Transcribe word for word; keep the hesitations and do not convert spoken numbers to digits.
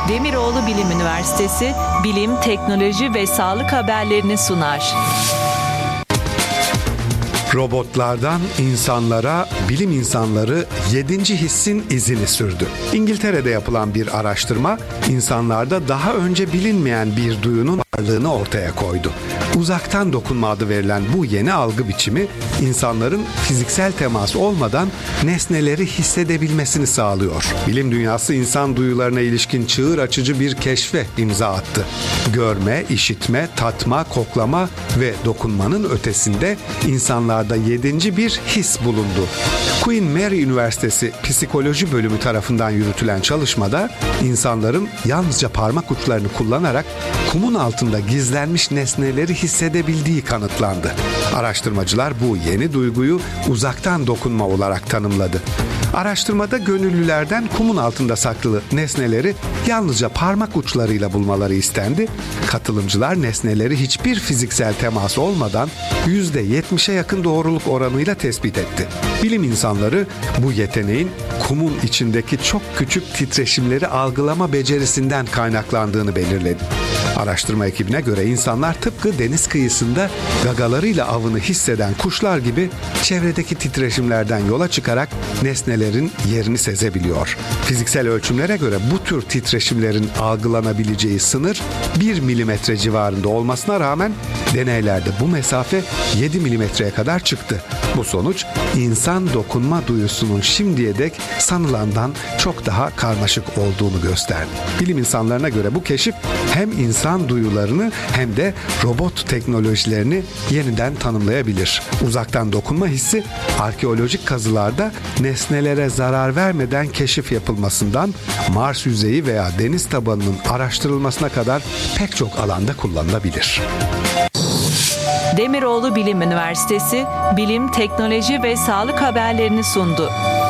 Demiroğlu Bilim Üniversitesi bilim, teknoloji ve sağlık haberlerini sunar. Robotlardan insanlara bilim insanları yedinci hissin izini sürdü. İngiltere'de yapılan bir araştırma insanlarda daha önce bilinmeyen bir duyunun varlığını ortaya koydu. Uzaktan dokunma adı verilen bu yeni algı biçimi insanların fiziksel temas olmadan nesneleri hissedebilmesini sağlıyor. Bilim dünyası insan duyularına ilişkin çığır açıcı bir keşfe imza attı. Görme, işitme, tatma, koklama ve dokunmanın ötesinde insanlarda yedinci bir his bulundu. Queen Mary Üniversitesi Psikoloji Bölümü tarafından yürütülen çalışmada insanların yalnızca parmak uçlarını kullanarak kumun altında gizlenmiş nesneleri hissedebildiği kanıtlandı. Araştırmacılar bu yeni duyguyu uzaktan dokunma olarak tanımladı. Araştırmada gönüllülerden kumun altında saklı nesneleri yalnızca parmak uçlarıyla bulmaları istendi. Katılımcılar nesneleri hiçbir fiziksel temas olmadan yüzde yetmişe yakın doğruluk oranıyla tespit etti. Bilim insanları bu yeteneğin kumun içindeki çok küçük titreşimleri algılama becerisinden kaynaklandığını belirledi. Araştırma ekibine göre insanlar tıpkı deniz kıyısında gagalarıyla avını hisseden kuşlar gibi çevredeki titreşimlerden yola çıkarak nesnelerin yerini sezebiliyor. Fiziksel ölçümlere göre bu tür titreşimlerin algılanabileceği sınır bir milimetre civarında olmasına rağmen deneylerde bu mesafe yedi milimetreye kadar çıktı. Bu sonuç insan dokunma duyusunun şimdiye dek sanılandan çok daha karmaşık olduğunu gösterdi. Bilim insanlarına göre bu keşif hem insan duyularını hem de robot teknolojilerini yeniden tanımlayabilir. Uzaktan dokunma hissi arkeolojik kazılarda nesnelere zarar vermeden keşif yapılmasından Mars yüzeyi veya deniz tabanının araştırılmasına kadar pek çok alanda kullanılabilir. Demiroğlu Bilim Üniversitesi bilim, teknoloji ve sağlık haberlerini sundu.